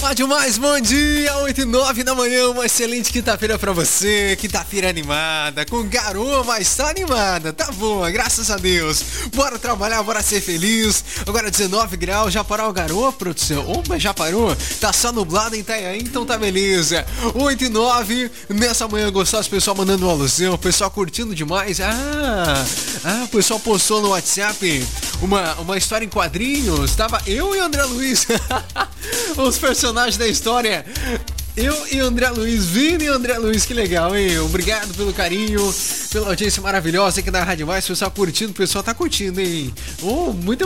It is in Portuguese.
Fala demais, bom dia, 8h09 da manhã, uma excelente quinta-feira pra você, quinta-feira animada, com garoa, mas tá animada, tá boa, graças a Deus. Bora trabalhar, bora ser feliz. Agora 19 graus, já parou a garoa, produção? Opa, já parou? Tá só nublado em Itanhaém, então tá beleza. 8h09, nessa manhã gostosa, o pessoal mandando uma alusão, o pessoal curtindo demais. O pessoal postou no WhatsApp uma história em quadrinhos, tava eu e André Luiz. Os personagens da história. Eu e André Luiz, Vini e André Luiz, que legal, hein? Obrigado pelo carinho, pela audiência maravilhosa aqui na Rádio Mais, o pessoal curtindo, o pessoal tá curtindo, hein? Muito